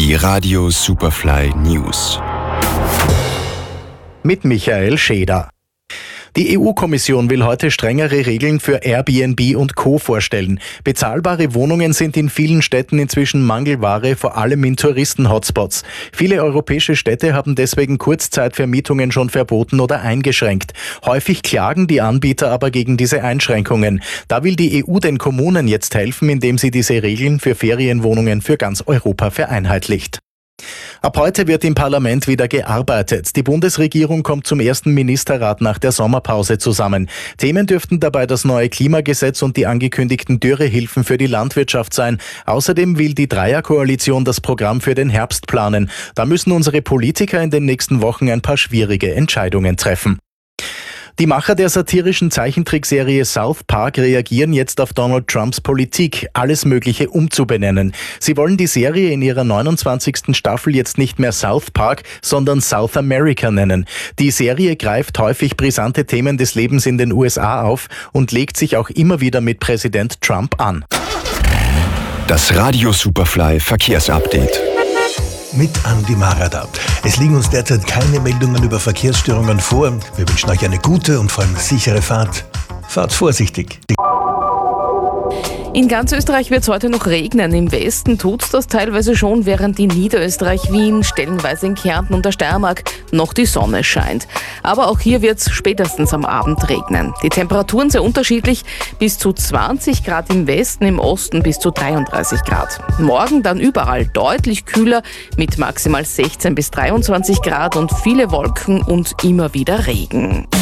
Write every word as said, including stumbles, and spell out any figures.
Die Radio Superfly News. Mit Michael Scheder. Die E U-Kommission will heute strengere Regeln für Airbnb und Co. vorstellen. Bezahlbare Wohnungen sind in vielen Städten inzwischen Mangelware, vor allem in Touristen-Hotspots. Viele europäische Städte haben deswegen Kurzzeitvermietungen schon verboten oder eingeschränkt. Häufig klagen die Anbieter aber gegen diese Einschränkungen. Da will die E U den Kommunen jetzt helfen, indem sie diese Regeln für Ferienwohnungen für ganz Europa vereinheitlicht. Ab heute wird im Parlament wieder gearbeitet. Die Bundesregierung kommt zum ersten Ministerrat nach der Sommerpause zusammen. Themen dürften dabei das neue Klimagesetz und die angekündigten Dürrehilfen für die Landwirtschaft sein. Außerdem will die Dreierkoalition das Programm für den Herbst planen. Da müssen unsere Politiker in den nächsten Wochen ein paar schwierige Entscheidungen treffen. Die Macher der satirischen Zeichentrickserie South Park reagieren jetzt auf Donald Trumps Politik, alles Mögliche umzubenennen. Sie wollen die Serie in ihrer neunundzwanzigsten Staffel jetzt nicht mehr South Park, sondern South America nennen. Die Serie greift häufig brisante Themen des Lebens in den U S A auf und legt sich auch immer wieder mit Präsident Trump an. Das Radio Superfly Verkehrsupdate. Mit Andi Marada. Es liegen uns derzeit keine Meldungen über Verkehrsstörungen vor. Wir wünschen euch eine gute und vor allem sichere Fahrt. Fahrt vorsichtig. In ganz Österreich wird es heute noch regnen. Im Westen tut es das teilweise schon, während in Niederösterreich, Wien, stellenweise in Kärnten und der Steiermark noch die Sonne scheint. Aber auch hier wird es spätestens am Abend regnen. Die Temperaturen sehr unterschiedlich, bis zu zwanzig Grad im Westen, im Osten bis zu dreiunddreißig Grad. Morgen dann überall deutlich kühler mit maximal sechzehn bis dreiundzwanzig Grad und viele Wolken und immer wieder Regen.